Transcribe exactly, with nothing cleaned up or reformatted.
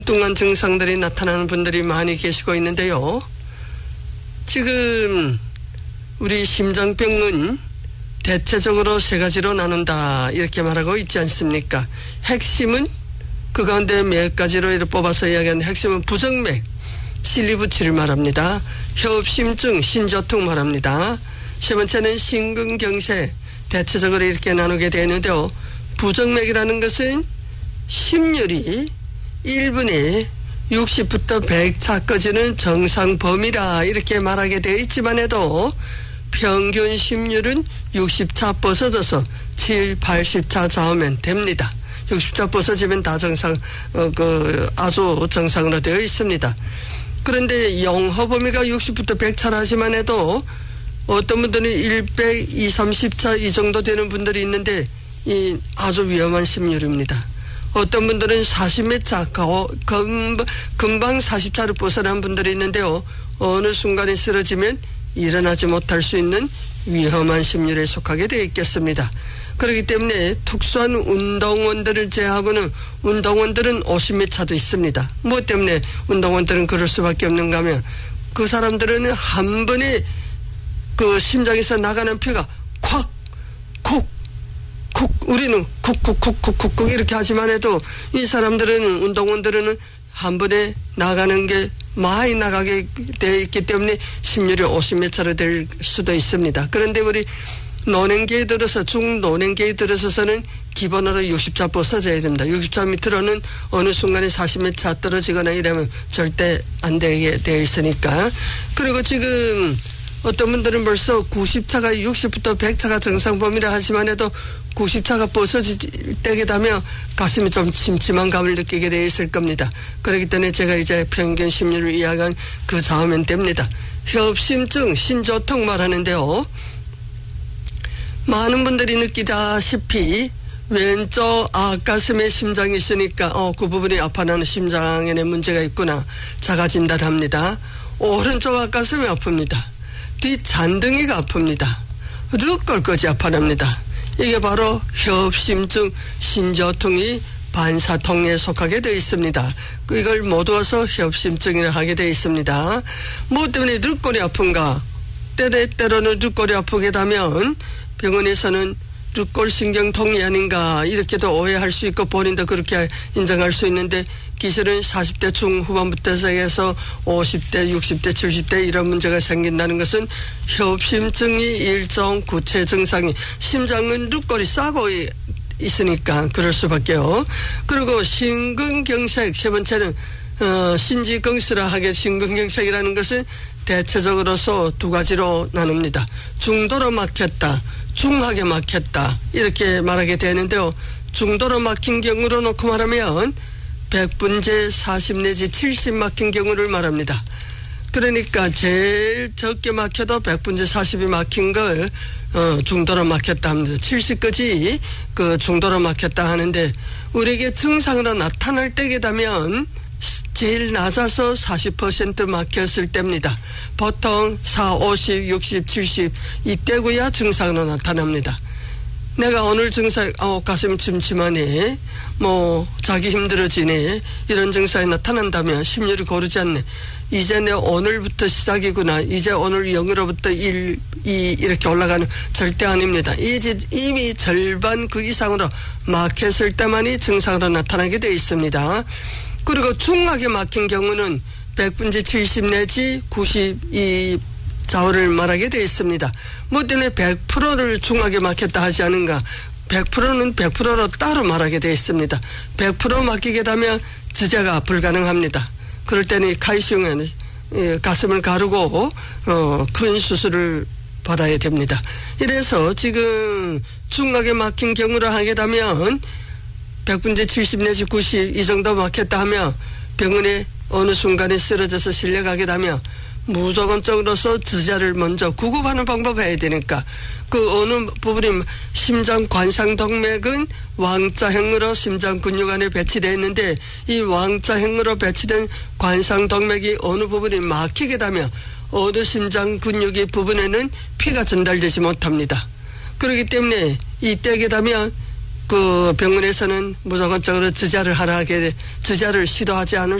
뚱한 증상들이 나타나는 분들이 많이 계시고 있는데요. 지금 우리 심장병은 대체적으로 세 가지로 나눈다 이렇게 말하고 있지 않습니까? 핵심은 그 가운데 몇 가지로 이렇게 뽑아서 이야기하는 핵심은 부정맥, 실리부치를 말합니다. 협심증, 신저통 말합니다. 세 번째는 심근경색, 대체적으로 이렇게 나누게 되는데요. 부정맥이라는 것은 심률이 일 분에 육십부터 백 차까지는 정상 범위라 이렇게 말하게 되어 있지만 해도 평균 심률은 육십 차 벗어져서 칠, 팔십 차 좌우면 됩니다. 육십 차 벗어지면 다 정상, 어, 그, 아주 정상으로 되어 있습니다. 그런데 영하 범위가 육십부터 백 차라 하지만 해도 어떤 분들은 백, 이백, 삼십 차 이 정도 되는 분들이 있는데 이 아주 위험한 심률입니다. 어떤 분들은 사십 몇 차, 금방, 금방 사십 차를 벗어난 분들이 있는데요. 어느 순간에 쓰러지면 일어나지 못할 수 있는 위험한 심률에 속하게 되어 있겠습니다. 그렇기 때문에 특수한 운동원들을 제외하고는 운동원들은 오십 몇 차도 있습니다. 뭐 때문에 운동원들은 그럴 수밖에 없는가 하면 그 사람들은 한 번에 그 심장에서 나가는 피가 콱, 쿡, 쿡, 우리는 쿡쿡쿡쿡쿡 이렇게 하지만 해도 이 사람들은 운동원들은 한 번에 나가는 게 많이 나가게 되어 있기 때문에 심률이 오십 몇 차로 될 수도 있습니다. 그런데 우리 노년기에 들어서 중노년기에 들어서서는 기본으로 육십 차 벗어져야 됩니다. 육십 차 밑으로는 어느 순간에 사십 몇 차 떨어지거나 이러면 절대 안 되게 되어 있으니까. 그리고 지금 어떤 분들은 벌써 구십 차가 육십부터 백 차가 정상 범위라 하지만 해도 구십 차가 벗어질 때게 되면 가슴이 좀 침침한 감을 느끼게 되어 있을 겁니다. 그렇기 때문에 제가 이제 평균 심률을 이야기한 그 좌우면 됩니다. 협심증, 신저통 말하는데요. 많은 분들이 느끼다시피 왼쪽 앞가슴에 심장이 있으니까 어, 그 부분이 아파하는 심장에 문제가 있구나 자가진단 합니다. 오른쪽 앞가슴이 아픕니다. 뒷잔등이가 아픕니다. 르걸까지 아파합니다. 이게 바로 협심증, 신저통이 반사통에 속하게 되어 있습니다. 이걸 모두어서 협심증이라 하게 되어 있습니다. 뭐 때문에 르골이 아픈가? 때때로는 르골이 아프게 되면 병원에서는 르골신경통이 아닌가 이렇게도 오해할 수 있고 본인도 그렇게 인정할 수 있는데 기술은 사십 대 중후반부터 해서 오십 대, 육십 대, 칠십 대 이런 문제가 생긴다는 것은 협심증이 일종 구체 증상이 심장은 르골이 싸고 있으니까 그럴 수밖에요. 그리고 심근경색 세 번째는 어, 신지경스라 하게 심근경색이라는 것은 대체적으로서 두 가지로 나눕니다. 중도로 막혔다, 중하게 막혔다 이렇게 말하게 되는데요. 중도로 막힌 경우로 놓고 말하면 백 분째 사십 내지 칠십 막힌 경우를 말합니다. 그러니까 제일 적게 막혀도 백 분째 사십이 막힌 걸 어, 중도로 막혔다 합니다. 칠십까지 그 중도로 막혔다 하는데 우리에게 증상으로 나타날 때게 되면 제일 낮아서 사십 퍼센트 막혔을 때입니다. 보통 사, 오십, 육십, 칠십 이때고야 증상으로 나타납니다. 내가 오늘 증상, 어, 가슴이 침침하네, 뭐, 자기 힘들어지네, 이런 증상이 나타난다면 심률이 고르지 않네. 이제 내 오늘부터 시작이구나. 이제 오늘 영으로부터 일, 이, 이렇게 올라가는 절대 아닙니다. 이제 이미 절반 그 이상으로 막혔을 때만이 증상으로 나타나게 되어 있습니다. 그리고 중하게 막힌 경우는 백 분째 칠십 내지 구십 이 좌우를 말하게 되어 있습니다. 뭐 때문에 백 퍼센트를 중하게 막혔다 하지 않은가? 백 퍼센트는 백 퍼센트로 따로 말하게 되어 있습니다. 백 퍼센트 막히게 되면 지제가 불가능합니다. 그럴 때는 카이시움에 가슴을 가르고 어, 큰 수술을 받아야 됩니다. 이래서 지금 중하게 막힌 경우를 하게 되면 백 분째 칠십 내지 구십 이 정도 막혔다 하면 병원에 어느 순간에 쓰러져서 실려가게 되면 무조건적으로서 지자를 먼저 구급하는 방법을 해야 되니까 그 어느 부분이 심장 관상동맥은 왕자형으로 심장 근육 안에 배치되어 있는데 이 왕자형으로 배치된 관상동맥이 어느 부분이 막히게 되면 어느 심장 근육의 부분에는 피가 전달되지 못합니다. 그렇기 때문에 이때게 되면 그 병원에서는 무조건적으로 주자를 하라 하게 주자를 시도하지 않을